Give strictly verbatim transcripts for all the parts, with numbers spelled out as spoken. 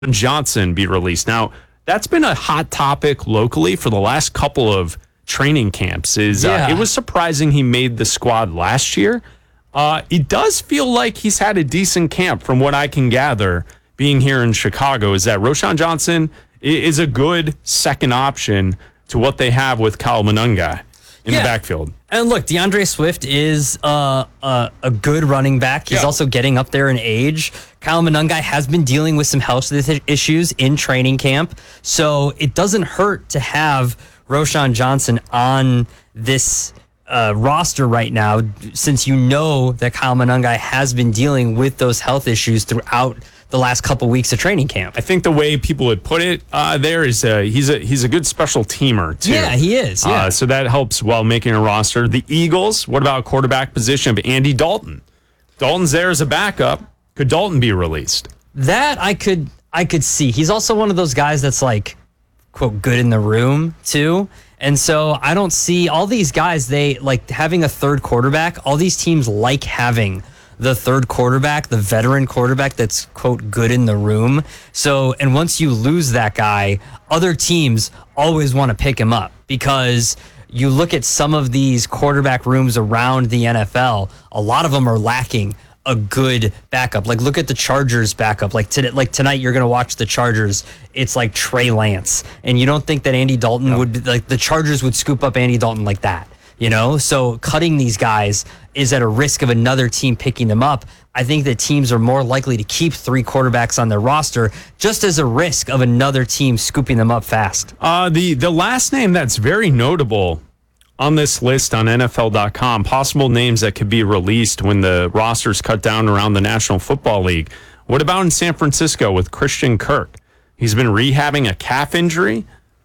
Johnson be released. Now, that's been a hot topic locally for the last couple of training camps. Is yeah. uh, It was surprising he made the squad last year. Uh, it does feel like he's had a decent camp from what I can gather being here in Chicago, is that Roschon Johnson is a good second option to what they have with Kyle Monangai in yeah. the backfield. And look, DeAndre Swift is uh, a, a good running back. He's yeah. also getting up there in age. Kyle Monangai has been dealing with some health issues in training camp. So it doesn't hurt to have Roschon Johnson on this uh, roster right now, since you know that Kyle Monangai has been dealing with those health issues throughout the last couple weeks of training camp. I think the way people would put it uh, there is uh, he's a he's a good special teamer too. Yeah, he is. Yeah. Uh, so that helps while making a roster. The Eagles, what about quarterback position of Andy Dalton? Dalton's there as a backup. Could Dalton be released? That I could I could see. He's also one of those guys that's like, quote, good in the room too. And so I don't see all these guys, they like having a third quarterback. All these teams like having the third quarterback, the veteran quarterback that's, quote, good in the room. So, and once you lose that guy, other teams always want to pick him up, because you look at some of these quarterback rooms around the N F L, a lot of them are lacking a good backup. Like, look at the Chargers backup. Like, today, like tonight, you're going to watch the Chargers. It's like Trey Lance. And you don't think that Andy Dalton no. would, be, like, the Chargers would scoop up Andy Dalton like that. You know, so cutting these guys is at a risk of another team picking them up. I think that teams are more likely to keep three quarterbacks on their roster just as a risk of another team scooping them up fast. Uh, the, the last name that's very notable on this list on N F L dot com, possible names that could be released when the roster's cut down around the National Football League. What about in San Francisco with Christian Kirk? He's been rehabbing a calf injury.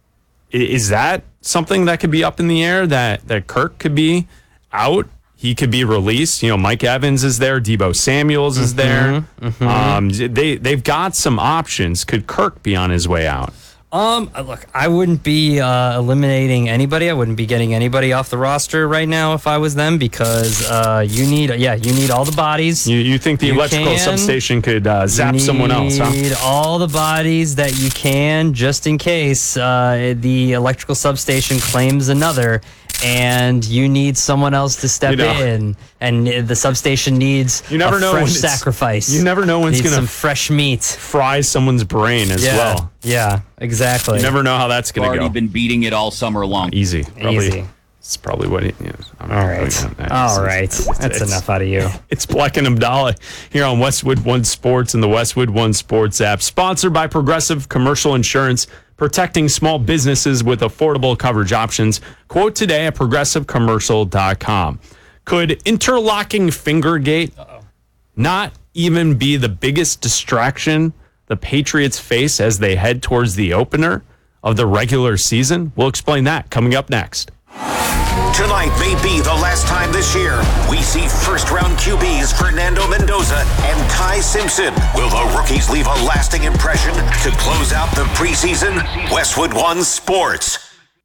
Is that something that could be up in the air, that, that Kirk could be out? He could be released. You know, Mike Evans is there. Debo Samuels is there. Mm-hmm. Um, they, they've got some options. Could Kirk be on his way out? Um, look, I wouldn't be uh, eliminating anybody. I wouldn't be getting anybody off the roster right now if I was them, because uh, you need, yeah, you need all the bodies. You, you think the you electrical can, substation could uh, zap someone else, huh? You need all the bodies that you can, just in case uh, the electrical substation claims another, and you need someone else to step you know, in, and the substation needs you never a know fresh when sacrifice. You never know when it's going to some fresh meat, fry someone's brain as yeah, well. Yeah, exactly. You never know how that's going to go. Already been beating it all summer long. Easy, probably. Easy. It's probably what it is. All right. All right. That's enough out of you. It's Black and Abdallah here on Westwood One Sports and the Westwood One Sports app. Sponsored by Progressive Commercial Insurance, protecting small businesses with affordable coverage options. Quote today at progressive commercial dot com. Could interlocking finger gate Uh-oh. not even be the biggest distraction the Patriots face as they head towards the opener of the regular season? We'll explain that coming up next. Tonight may be the last time this year we see first-round Q Bs Fernando Mendoza and Ty Simpson. Will the rookies leave a lasting impression to close out the preseason? Westwood One Sports.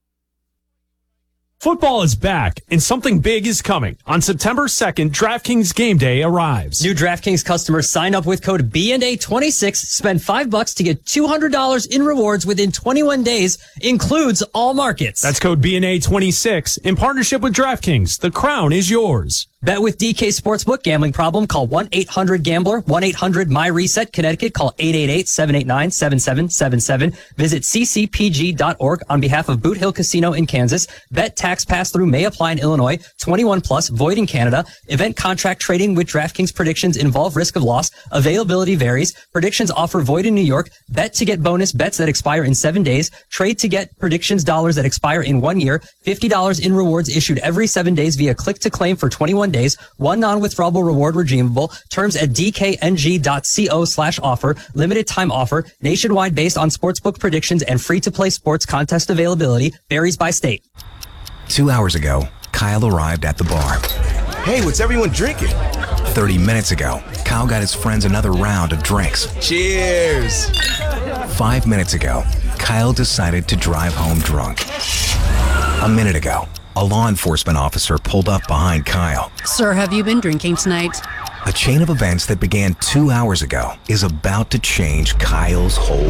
Football is back, and something big is coming. On September second, DraftKings Game Day arrives. New DraftKings customers sign up with code B N A twenty-six, spend five bucks to get two hundred dollars in rewards within twenty-one days, includes all markets. That's code B N A twenty-six in partnership with DraftKings. The crown is yours. Bet with D K Sportsbook. Gambling problem? Call one eight hundred gambler. one eight hundred my reset. Connecticut. Call eight eight eight, seven eight nine, seven seven seven seven. Visit c c p g dot org on behalf of Boot Hill Casino in Kansas. Bet tax pass-through may apply in Illinois. twenty-one plus. Void in Canada. Event contract trading with DraftKings predictions involve risk of loss. Availability varies. Predictions offer void in New York. Bet to get bonus bets that expire in seven days. Trade to get predictions dollars that expire in one year. fifty dollars in rewards issued every seven days via click to claim for twenty-one days. One non-withdrawable reward redeemable. Terms at dkng.co slash offer. Limited time offer. Nationwide based on sportsbook predictions and free-to-play sports contest availability. Varies by state. Two hours ago, Kyle arrived at the bar. Hey, what's everyone drinking? thirty minutes ago, Kyle got his friends another round of drinks. Cheers! Five minutes ago, Kyle decided to drive home drunk. A minute ago, a law enforcement officer pulled up behind Kyle. Sir, have you been drinking tonight? A chain of events that began two hours ago is about to change Kyle's whole